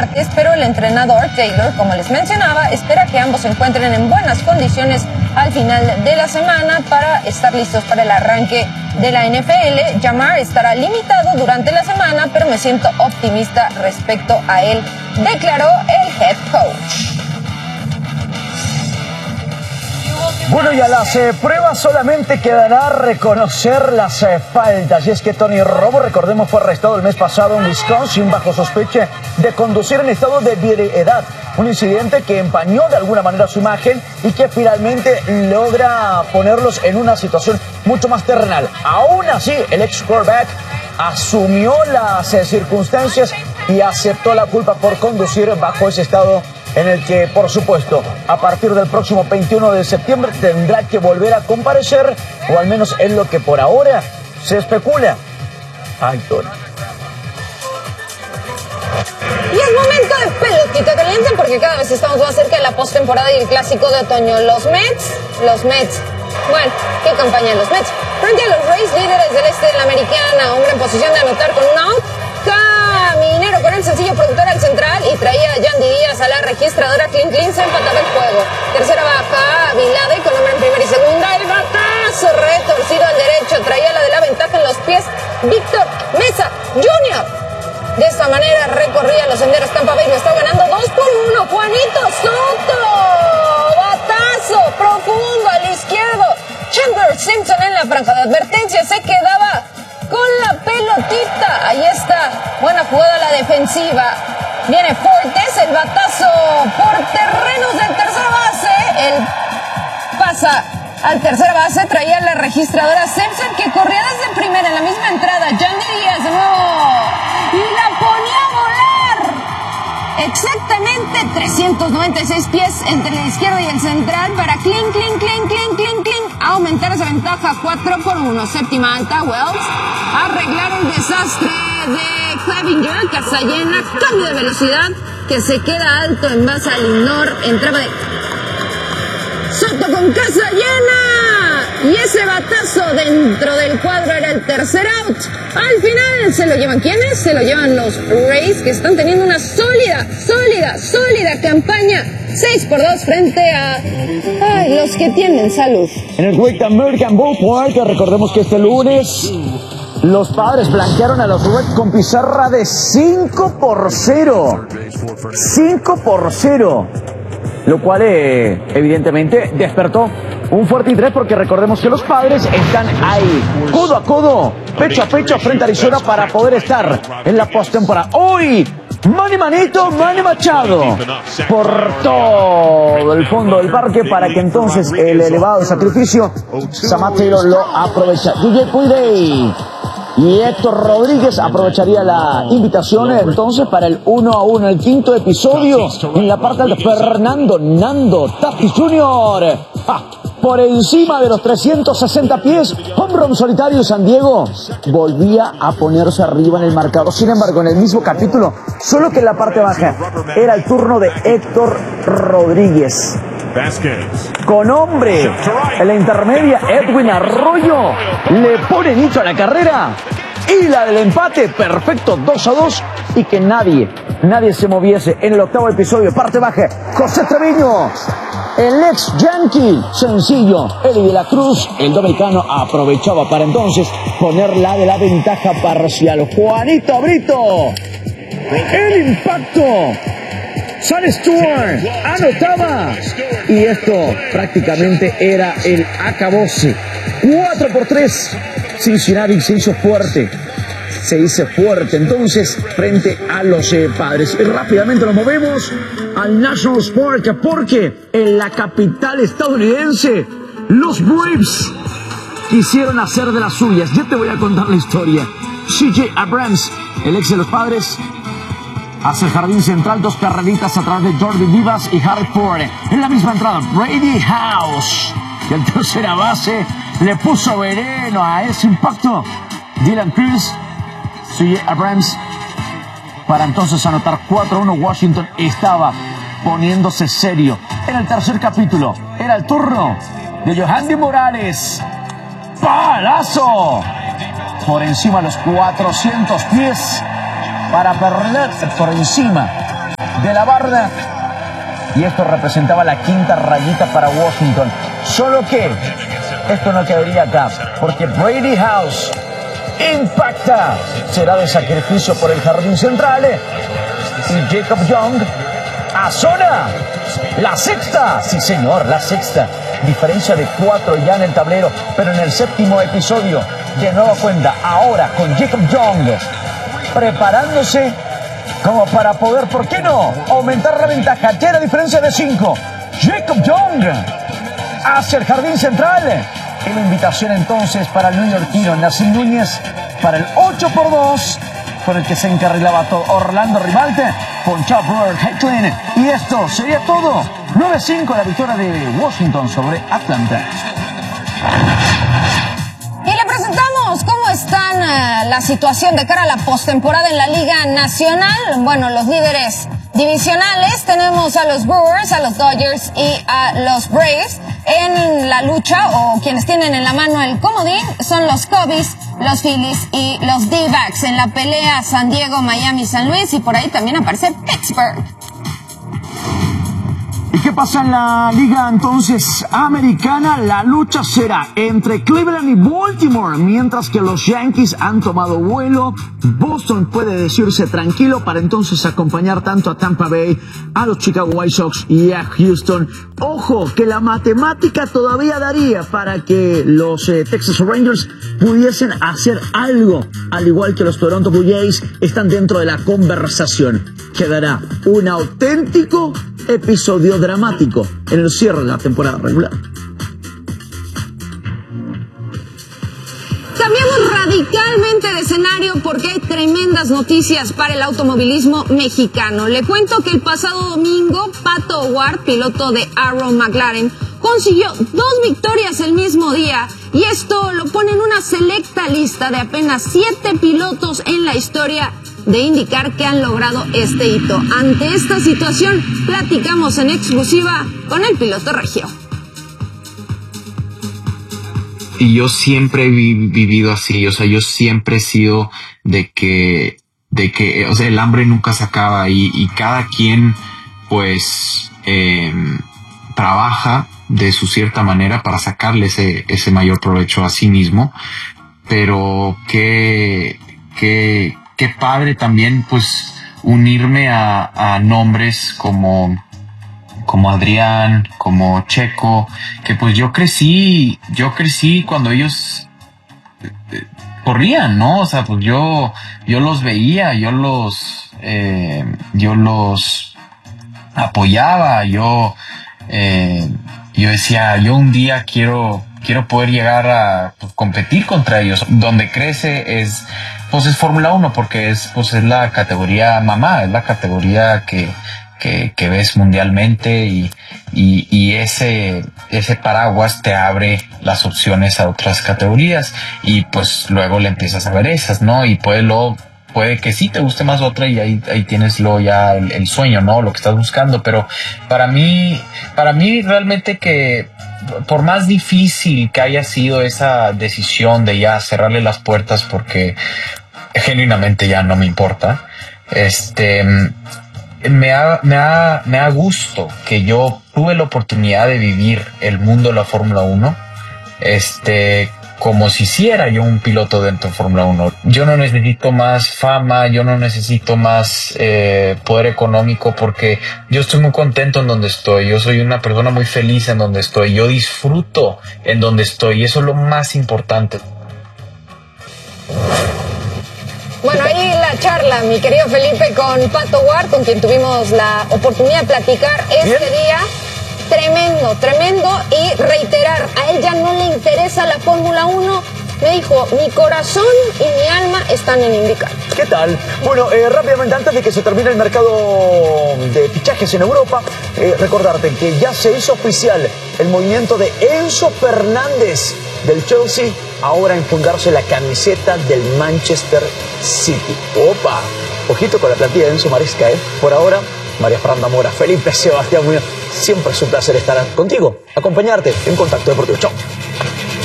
ataques, pero el entrenador Taylor, como les mencionaba, espera que ambos se encuentren en buenas condiciones al final de la semana para estar listos para el arranque de la NFL. Ja'Marr estará limitado durante la semana, pero me siento optimista respecto a él, declaró el head coach. Bueno, y a las pruebas solamente quedará reconocer las faltas. Y es que Tony Romo, recordemos, fue arrestado el mes pasado en Wisconsin bajo sospecha de conducir en estado de ebriedad. Un incidente que empañó de alguna manera su imagen y que finalmente logra ponerlos en una situación mucho más terrenal. Aún así, el ex quarterback asumió las circunstancias y aceptó la culpa por conducir bajo ese estado en el que, por supuesto, a partir del próximo 21 de septiembre tendrá que volver a comparecer, o al menos es lo que por ahora se especula. Ay, Tony. Y es momento de pelotita caliente porque cada vez estamos más cerca de la postemporada y el clásico de otoño. Los Mets. Bueno, ¿qué campaña de los Mets? Frente a los Rays, líderes del este de la Americana, hombre en posición de anotar con un out. Caminero con el sencillo productor al central y traía a Yandy Díaz a la registradora. Clean se empataba el juego. Tercera baja, Vilade con hombre en primera y segunda. El batazo retorcido al derecho. Traía la de la ventaja en los pies. Víctor Mesa Jr. De esta manera recorría los senderos. Tampa Bay lo está ganando 2-1. Juanito Soto. Batazo profundo al izquierdo. Chandler Simpson en la franja de advertencia se quedaba con la pelotita. Ahí está. Buena jugada la defensiva. Viene Fortes, el batazo por terrenos del tercera base. Él pasa al tercera base, traía la registradora Simpson que corría desde primera en la misma entrada. Yandy Díaz de nuevo. Y la ponía a volar. Exactamente 396 pies entre la izquierda y el central para clean. Aumentar esa ventaja 4-1. Séptima alta, Wells. Arreglar el desastre de Clevinger. Casa llena, cambio de velocidad que se queda alto en base al Lindor. Entraba de Soto con casa llena. Y ese batazo dentro del cuadro era el tercer out. Al final se lo llevan, ¿quiénes? Se lo llevan los Rays, que están teniendo una sólida campaña. 6-2 frente a los que tienen salud. En el Great American Ballpark, recordemos que este lunes los Padres blanquearon a los Reds con pizarra de 5-0. 5-0. Lo cual evidentemente despertó un fuerte interés porque recordemos que los Padres están ahí, codo a codo, pecho a pecho frente a Arizona para poder estar en la postemporada. Hoy, Manny Machado por todo el fondo del parque para que entonces el elevado sacrificio Samad Taylor lo aprovecha. DJ Puidey y Héctor Rodríguez aprovecharía la invitación entonces para el 1-1, el quinto episodio en la parte de Fernando Nando Tatis Jr. Por encima de los 360 pies, home run solitario. San Diego volvía a ponerse arriba en el marcador. Sin embargo, en el mismo capítulo, solo que en la parte baja, era el turno de Héctor Rodríguez. Con hombre en la intermedia, Edwin Arroyo le pone nicho a la carrera y la del empate, perfecto, 2-2, y que nadie se moviese en el octavo episodio, parte baja, José Treviño, el ex Yankee, sencillo, Eddie de la Cruz, el dominicano, aprovechaba para entonces poner la de la ventaja parcial. Juanito Brito, el impacto. Sale Stewart, anotaba, y esto prácticamente era el acabose. 4-3, Cincinnati se hizo fuerte entonces frente a los Padres. Y rápidamente nos movemos al National Park porque en la capital estadounidense los Braves quisieron hacer de las suyas. Ya te voy a contar la historia. C.J. Abrams, el ex de los Padres, hace el jardín central, 2 carreritas a través de Jordi Vivas y Harry Ford. En la misma entrada, Brady House. Y el tercera base le puso veneno a ese impacto. Dylan Cruz, C.J. Abrams, para entonces anotar 4-1. Washington estaba poniéndose serio. En el tercer capítulo, era el turno de Yohandy Morales. ¡Palazo! Por encima de los 400 pies. Para perder por encima de la barda. Y esto representaba la quinta rayita para Washington. Solo que esto no quedaría acá, porque Brady House impacta. Será de sacrificio por el jardín central. Y Jacob Young azona la sexta. Sí, señor, la sexta. Diferencia de 4 ya en el tablero. Pero en el séptimo episodio, de nueva cuenta, ahora con Jacob Young preparándose como para poder, ¿por qué no?, aumentar la ventaja. Ya la diferencia de 5. Jacob Young hacia el jardín central. Y la invitación entonces para el neoyorquino Nassim Núñez para el 8-2, con el que se encarrilaba todo. Orlando Ribalte con Chopper Hecklin. Y esto sería todo. 9-5 la victoria de Washington sobre Atlanta. Y le presentamos cómo están la situación de cara a la postemporada en la Liga Nacional. Bueno, los líderes divisionales tenemos a los Brewers, a los Dodgers y a los Braves. En la lucha, o quienes tienen en la mano el comodín, son los Cubbies, los Phillies y los D-backs. En la pelea San Diego, Miami, San Luis, y por ahí también aparece Pittsburgh. ¿Y qué pasa en la liga entonces americana? La lucha será entre Cleveland y Baltimore, mientras que los Yankees han tomado vuelo. Boston puede decirse tranquilo para entonces acompañar tanto a Tampa Bay, a los Chicago White Sox y a Houston. Ojo, que la matemática todavía daría para que los Texas Rangers pudiesen hacer algo, al igual que los Toronto Blue Jays están dentro de la conversación. Quedará un auténtico episodio dramático en el cierre de la temporada regular. Cambiamos radicalmente de escenario porque hay tremendas noticias para el automovilismo mexicano. Le cuento que el pasado domingo, Pato O'Ward, piloto de Arrow McLaren, consiguió 2 victorias el mismo día, y esto lo pone en una selecta lista de apenas 7 pilotos en la historia de IndyCar que han logrado este hito. Ante esta situación, platicamos en exclusiva con el piloto regio. Y yo siempre he vivido así, o sea, yo siempre he sido de que, o sea, el hambre nunca se acaba, y cada quien, pues, trabaja de su cierta manera para sacarle ese mayor provecho a sí mismo. Pero qué padre también, pues, unirme a nombres como Adrián, como Checo, que pues yo crecí cuando ellos corrían, ¿no? O sea, pues yo los veía, yo los apoyaba, yo decía, yo un día quiero poder llegar a, pues, competir contra ellos. Donde crece es Fórmula 1, porque es la categoría mamá, es la categoría que ves mundialmente, y ese paraguas te abre las opciones a otras categorías, y pues luego le empiezas a ver esas, ¿no? Y puede que sí te guste más otra, y ahí tienes ya el sueño, ¿no? Lo que estás buscando. Pero para mí realmente, que por más difícil que haya sido esa decisión de ya cerrarle las puertas, porque genuinamente ya no me importa, me da gusto que yo tuve la oportunidad de vivir el mundo de la Fórmula 1, como si hiciera yo un piloto dentro de Fórmula 1. Yo no necesito más fama, yo no necesito más poder económico, porque yo estoy muy contento en donde estoy. Yo soy una persona muy feliz en donde estoy. Yo disfruto en donde estoy, y eso es lo más importante. Bueno, ahí la charla, mi querido Felipe, con Pato O'Ward, con quien tuvimos la oportunidad de platicar este día. Tremendo, y reiterar, a él ya no le interesa la Fórmula 1. Me dijo, mi corazón y mi alma están en IndyCar. ¿Qué tal? Bueno, rápidamente, antes de que se termine el mercado de fichajes en Europa, recordarte que ya se hizo oficial el movimiento de Enzo Fernández del Chelsea, ahora en fundarse la camiseta del Manchester City. ¡Opa! Ojito con la plantilla de Enzo Maresca, ¿eh? Por ahora, María Fernanda Mora, Felipe Sebastián Muñoz, siempre es un placer estar contigo, acompañarte en Contacto Deportivo. Chao.